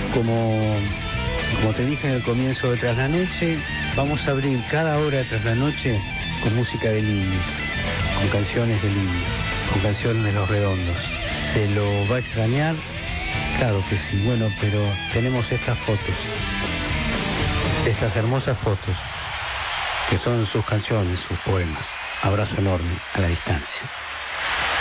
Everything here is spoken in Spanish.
Como te dije en el comienzo de Tras la Noche, vamos a abrir cada hora de Tras la Noche con música del indio, con canciones del indio, con canciones de Los Redondos. ¿Se lo va a extrañar? Claro que sí. Bueno, pero tenemos estas fotos, estas hermosas fotos, que son sus canciones, sus poemas. Abrazo enorme a la distancia.